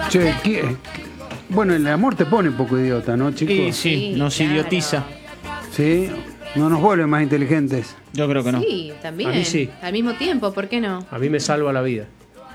Che, bueno, el amor te pone un poco idiota, ¿no, chicos? Y sí, nos claro. idiotiza. Sí, no nos vuelve más inteligentes. Yo creo que no. Sí, también. A mí sí. Al mismo tiempo, ¿por qué no? A mí me salva la vida.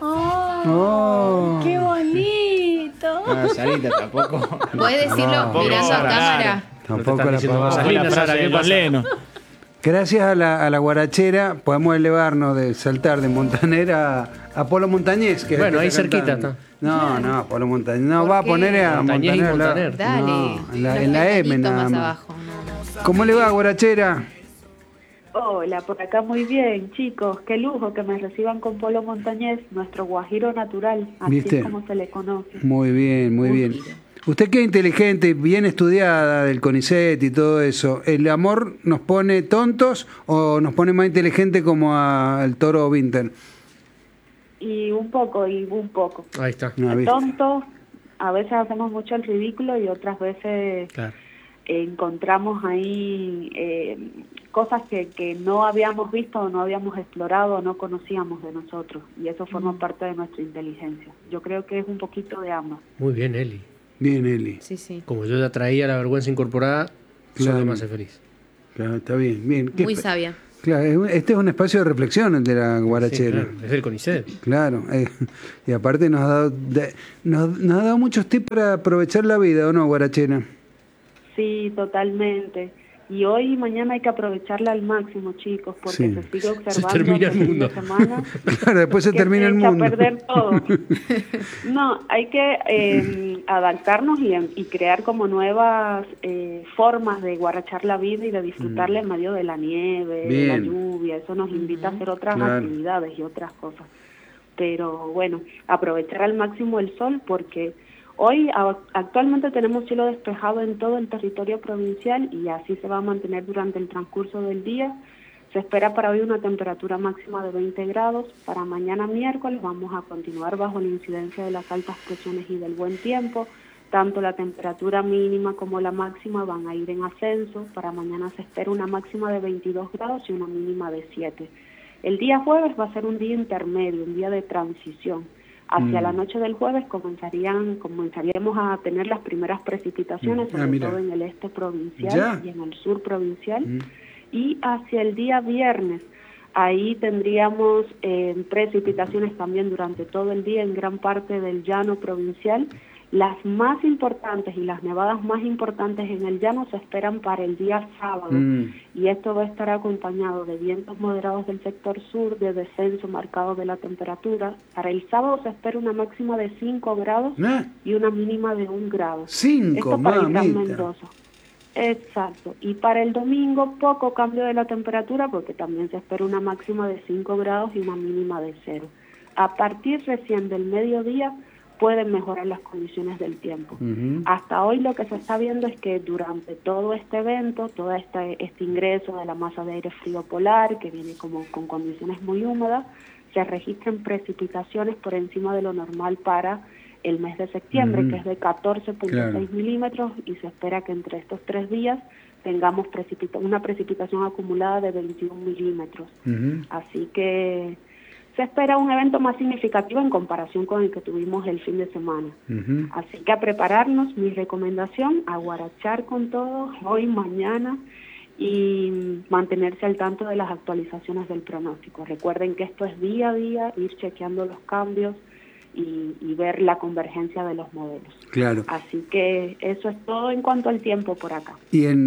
Oh. ¡Qué bonito! Ah, Sarita, tampoco. ¿Puedes decirlo No, mirando a claro. cámara? Tampoco están la diciendo pavada. cosas Fue la lindas, frase Sara, de ¿qué John pasa? Lennon. Gracias a la guarachera podemos elevarnos de saltar de Montanera a Polo Montañés. Que es el Bueno, que ahí está cerquita cantando. No, Polo Montañés. No, ¿Por va a qué? poner a Montañés y Montaner. Montaner. Dale. No, en la unos M peldañitos nada más más. abajo. No. ¿Cómo le va, guarachera? Hola, por acá muy bien, chicos. Qué lujo que me reciban con Polo Montañés, nuestro guajiro natural, así ¿Viste? es como se le conoce. Muy bien, muy bien. Usted que es inteligente, bien estudiada del CONICET y todo eso, ¿el amor nos pone tontos o nos pone más inteligente como al Toro Winter? Y un poco. Ahí está. Ah, ¿viste? Tontos, a veces hacemos mucho el ridículo y otras veces Claro. encontramos ahí cosas que no habíamos visto o no habíamos explorado o no conocíamos de nosotros. Y eso forma parte de nuestra inteligencia. Yo creo que es un poquito de ambas. Muy bien, Eli. Bien, Eli. Sí, sí. Como yo ya traía la vergüenza incorporada, Claro. solo me hace feliz. Claro, está bien, bien. Muy sabia. Claro, este es un espacio de reflexión, el de la Sí, guarachera. claro, es el CONICET. Claro, y aparte nos ha dado muchos tips para aprovechar la vida, ¿o no, guarachera? Sí, totalmente. Y hoy y mañana hay que aprovecharla al máximo, chicos, porque Sí. se sigue observando termina este el fin de mundo. semana Claro, después se que termina el echa mundo. a perder todo. No, hay que adaptarnos y crear como nuevas formas de guarachar la vida y de disfrutarla en medio de la nieve, de la Bien. lluvia. Eso nos invita a hacer otras Claro. actividades y otras cosas. Pero bueno, aprovechar al máximo el sol porque hoy actualmente tenemos cielo despejado en todo el territorio provincial y así se va a mantener durante el transcurso del día. Se espera para hoy una temperatura máxima de 20 grados. Para mañana miércoles vamos a continuar bajo la incidencia de las altas presiones y del buen tiempo. Tanto la temperatura mínima como la máxima van a ir en ascenso. Para mañana se espera una máxima de 22 grados y una mínima de 7. El día jueves va a ser un día intermedio, un día de transición. Hacia la noche del jueves comenzaríamos a tener las primeras precipitaciones, sobre mira. todo en el este provincial ¿Ya? y en el sur provincial. Y hacia el día viernes, ahí tendríamos precipitaciones también durante todo el día en gran parte del llano provincial. Las más importantes y las nevadas más importantes en el llano se esperan para el día sábado y esto va a estar acompañado de vientos moderados del sector sur, de descenso marcado de la temperatura. Para el sábado se espera una máxima de 5 grados y una mínima de 1 grado. 5, Esto para el Gran mamita. Mendoza. Exacto. Y para el domingo poco cambio de la temperatura porque también se espera una máxima de 5 grados y una mínima de 0. A partir recién del mediodía pueden mejorar las condiciones del tiempo. Hasta hoy lo que se está viendo es que durante todo este evento, todo este ingreso de la masa de aire frío polar, que viene como con condiciones muy húmedas, se registran precipitaciones por encima de lo normal para el mes de septiembre, que es de 14.6 Claro. milímetros, y se espera que entre estos 3 días tengamos una precipitación acumulada de 21 milímetros. Así que se espera un evento más significativo en comparación con el que tuvimos el fin de semana. Así que a prepararnos, mi recomendación, a guarachar con todo, hoy, mañana, y mantenerse al tanto de las actualizaciones del pronóstico. Recuerden que esto es día a día, ir chequeando los cambios y ver la convergencia de los modelos. Claro. Así que eso es todo en cuanto al tiempo por acá. Y en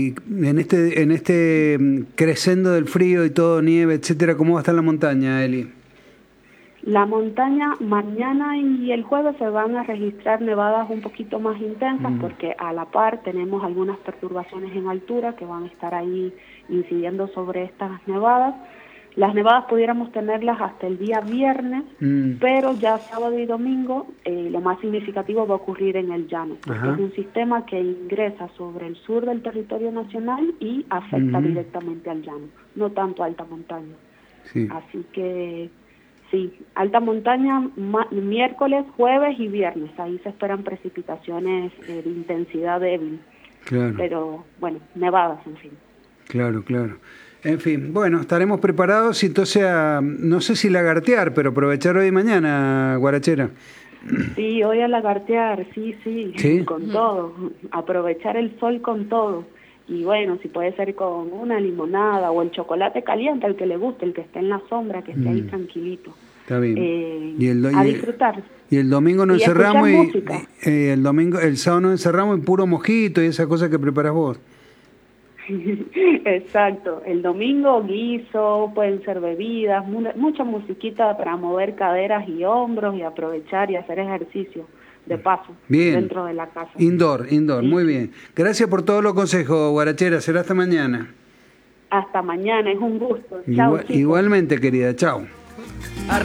este crescendo del frío y todo, nieve, etcétera, ¿cómo va a estar la montaña, Eli? La montaña mañana y el jueves se van a registrar nevadas un poquito más intensas porque a la par tenemos algunas perturbaciones en altura que van a estar ahí incidiendo sobre estas nevadas. Las nevadas pudiéramos tenerlas hasta el día viernes, pero ya sábado y domingo lo más significativo va a ocurrir en el llano, porque es un sistema que ingresa sobre el sur del territorio nacional y afecta directamente al llano, no tanto a alta montaña. Sí. Así que sí, alta montaña miércoles, jueves y viernes, ahí se esperan precipitaciones de intensidad débil, Claro. pero bueno, nevadas en fin. Claro, claro. En fin, bueno, estaremos preparados y entonces, no sé si lagartear, pero aprovechar hoy y mañana, guarachera. Sí, hoy a lagartear, sí, ¿Sí? con todo, aprovechar el sol con todo. Y bueno, si puede ser con una limonada o el chocolate caliente, al que le guste, el que esté en la sombra, que esté ahí tranquilito. Está bien. A disfrutar. Y el domingo nos Y encerramos escuchar y música. el sábado nos encerramos en puro mojito y esas cosas que preparas vos. Exacto, el domingo guiso, pueden ser bebidas, mucha musiquita para mover caderas y hombros y aprovechar y hacer ejercicio de paso Bien. dentro de la casa. Indoor, Sí. muy bien. Gracias por todos los consejos, Guarachera. Será hasta mañana. Hasta mañana, es un gusto. Chao, chicos. Igualmente, querida. Chao.